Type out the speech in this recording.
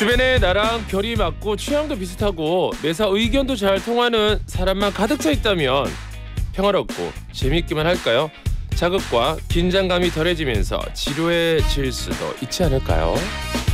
주변에 나랑 결이 맞고 취향도 비슷하고 매사 의견도 잘 통하는 사람만 가득 차 있다면 평화롭고 재밌기만 할까요? 자극과 긴장감이 덜해지면서 지루해질 수도 있지 않을까요?